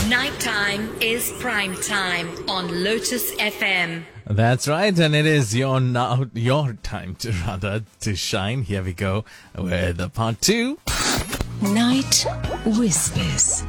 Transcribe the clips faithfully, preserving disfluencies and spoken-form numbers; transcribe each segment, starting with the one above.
Nighttime is prime time on Lotus F M. That's right, and it is your now your time to rather to shine. Here we go with the part two. Night Whispers.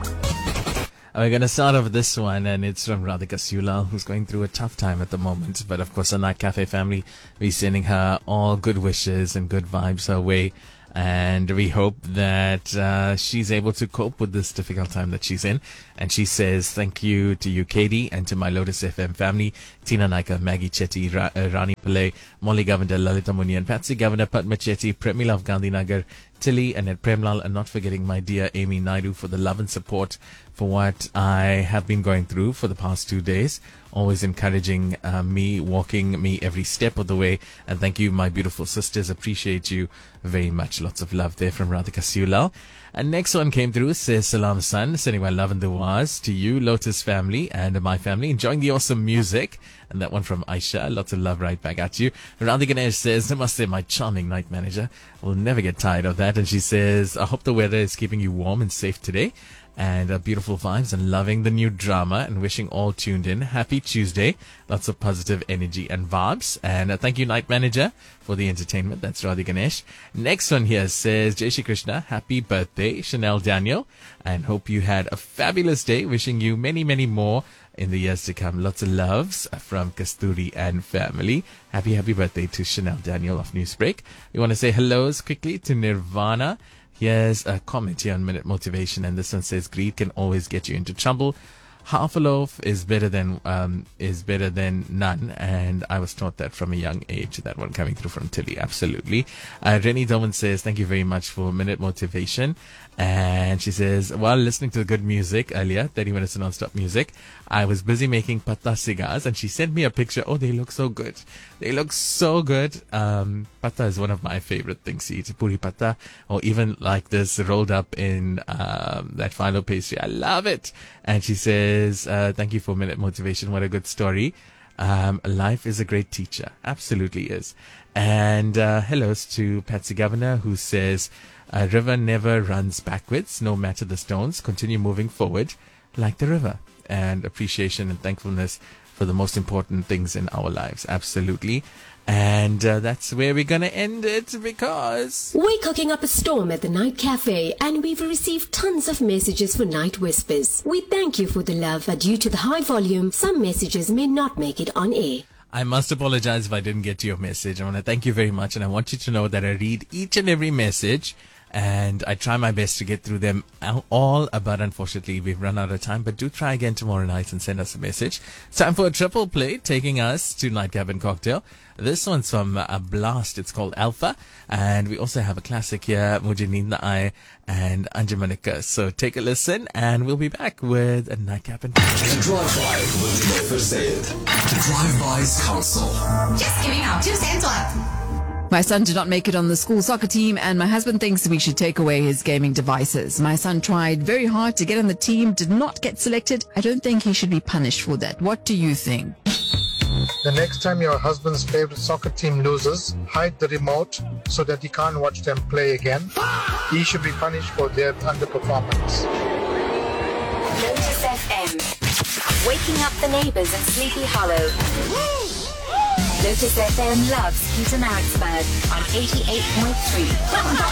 We're going to start off with this one, and it's from Radhika Siulal, who's going through a tough time at the moment. But of course, the Night Cafe family, we're sending her all good wishes and good vibes her way. And we hope that uh, she's able to cope with this difficult time that she's in. And she says, thank you to you, Katie, and to my Lotus F M family, Tina Naika, Maggie Chetty, Ra- uh, Rani Pillai, Molly Governor, Lalita Munian, Patsy Governor, Padma Chetty, Premila of Gandhinagar, Tilly, and at Premlal, and not forgetting my dear Amy Naidu for the love and support for what I have been going through for the past two days. Always encouraging uh, me, walking me every step of the way. And thank you, my beautiful sisters. Appreciate you very much. Lots of love there from Radhika Siulal. And next one came through, says Salam San, sending my love and duas to you, Lotus family, and my family, enjoying the awesome music. And that one from Aisha, lots of love right back at you. Radhi Ganesh says, Namaste, my charming night manager. We'll never get tired of that. And she says, I hope the weather is keeping you warm and safe today. And uh, beautiful vibes and loving the new drama and wishing all tuned in. Happy Tuesday. Lots of positive energy and vibes. And uh, thank you, Night Manager, for the entertainment. That's Radhi Ganesh. Next one here says, Jai Shri Krishna, happy birthday, Chanel Daniel. And hope you had a fabulous day. Wishing you many, many more in the years to come. Lots of loves from Kasturi and family. Happy, happy birthday to Chanel Daniel of Newsbreak. We want to say hellos quickly to Nirvana. Here's a comment here on Minute Motivation, and this one says, greed can always get you into trouble. Half a loaf is better than um, is better than none, and I was taught that from a young age. That one coming through from Tilly, absolutely. Uh, Rennie Doman says, thank you very much for Minute Motivation. And she says, while listening to the good music earlier, thirty minutes of non-stop music, I was busy making patta cigars, and she sent me a picture. Oh, they look so good. They look so good. Um, patta is one of my favorite things to eat. Puri patta, or even like this rolled up in um, that phyllo pastry. I love it. And she says, uh, thank you for Minute Motivation. What a good story. Um, life is a great teacher. Absolutely is. And uh, hellos to Patsy Governor, who says, a river never runs backwards, no matter the stones. Continue moving forward like the river. And appreciation and thankfulness for the most important things in our lives. Absolutely. And uh, that's where we're going to end it, because We're cooking up a storm at the Night Cafe, and we've received tons of messages for Night Whispers. We thank you for the love, but due to the high volume, some messages may not make it on air. I must apologize if I didn't get to your message. I want to thank you very much, and I want you to know that I read each and every message, and I try my best to get through them all, but unfortunately we've run out of time. But do try again tomorrow night and send us a message. It's time for a triple play, taking us to Night Cabin Cocktail. This one's from a Blast. It's called Alpha. And we also have a classic here, Mujhe Neend Na Aaye and Anjumanika. So take a listen, and we'll be back with a Night Cabin Cocktail. The Drive-By with Lothar Sayed. The Drive-By's Council. Just giving out two cents on. My son did not make it on the school soccer team, and my husband thinks we should take away his gaming devices. My son tried very hard to get on the team, did not get selected. I don't think he should be punished for that. What do you think? The next time your husband's favorite soccer team loses, hide the remote so that he can't watch them play again. He should be punished for their underperformance. Lotus F M. Waking up the neighbours in Sleepy Hollow. Lotus F M loves Peter Maritzburg on eighty-eight point three.